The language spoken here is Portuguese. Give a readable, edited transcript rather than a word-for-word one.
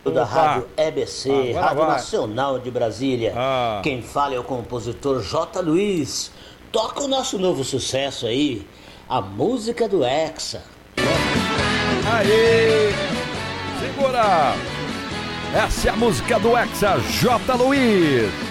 Da Rádio EBC, Rádio vai. Nacional de Brasília. Quem fala é o compositor J. Luiz. Toca o nosso novo sucesso aí, a música do Hexa. Aê! Segura! Essa é a música do Hexa, J. Luiz.